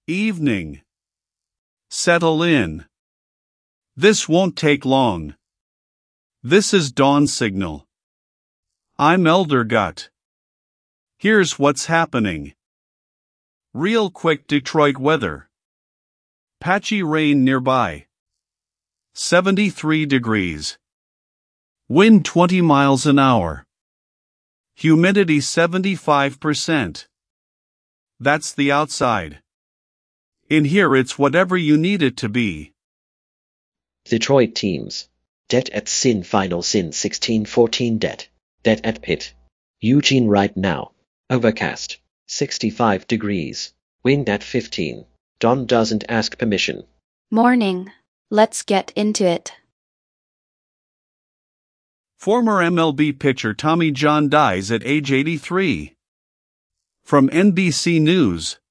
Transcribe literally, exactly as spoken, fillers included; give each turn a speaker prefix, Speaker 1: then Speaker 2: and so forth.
Speaker 1: Evening. Settle in. This won't take long. This is dawn signal. I'm Elder Gut. Here's what's happening. Real quick Detroit weather. Patchy rain nearby. seventy-three degrees. Wind twenty miles an hour. Humidity seventy-five percent. That's the outside. In here it's whatever you need it to be.
Speaker 2: Detroit teams. Det at Sin Final Sin sixteen fourteen Det. Det at Pitt. Eugene right now. Overcast. sixty-five degrees. Wind at fifteen. Don doesn't ask permission.
Speaker 3: Morning. Let's get into it.
Speaker 1: Former M L B pitcher Tommy John dies at age eighty-three. From N B C News.